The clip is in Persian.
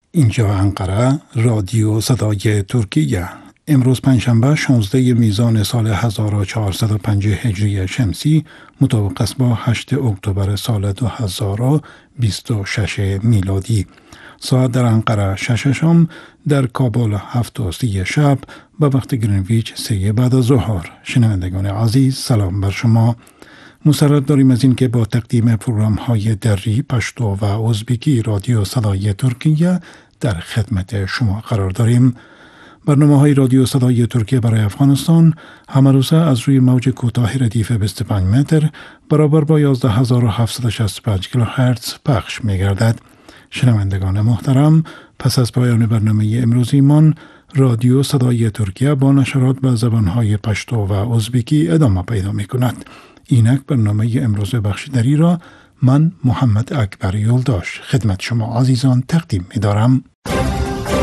اینجا انقره، رادیو صدای ترکیه. امروز پنجشنبه 16 میزان سال 1405 هجری شمسی مطابق است با 8 اکتبر سال 2026 میلادی. ساعت در انقره 6 شام، در کابل 7:30 شب، به وقت گرینویچ 3 بعد از ظهر. شنوندگان عزیز، سلام بر شما. مسرت داریم از این که با تقدیم پروگرام های دری، پشتو و ازبکی رادیو صدای ترکیه در خدمت شما قرار داریم. برنامه های رادیو صدای ترکیه برای افغانستان همه روزه از روی موج کوتاه ردیف 25 متر برابر با 11765 کیلوهرتز پخش می گردد. شنوندگان محترم، پس از پایان برنامه امروزیمان، رادیو صدای ترکیه با نشرات به زبانهای پشتو و ازبکی ادامه پیدا می کند. اینک برنامه امروز بخشیدری را من محمد اکبر یولداش خدمت شما عزیزان تقدیم می دارم.